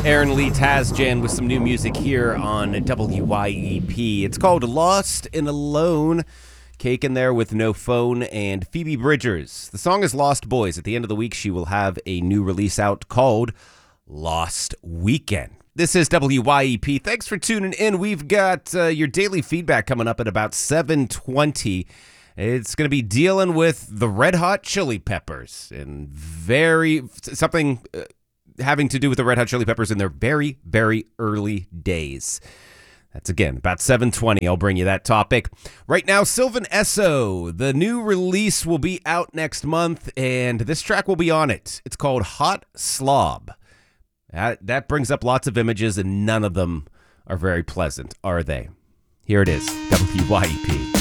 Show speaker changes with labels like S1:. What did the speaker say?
S1: Aaron Lee Tasjan with some new music here on WYEP. It's called Lost and Alone. Cake in there with No Phone and Phoebe Bridgers. The song is Lost Boys. At the end of the week, she will have a new release out called Lost Weekend. This is WYEP. Thanks for tuning in. We've got your daily feedback coming up at about 7:20. It's going to be dealing with the Red Hot Chili Peppers and something having to do with the Red Hot Chili Peppers in their very, very early days. That's, again, about 7:20. I'll bring you that topic. Right now, Sylvan Esso. The new release will be out next month, and this track will be on it. It's called Hot Slob. That brings up lots of images, and none of them are very pleasant, are they? Here it is, WYEP.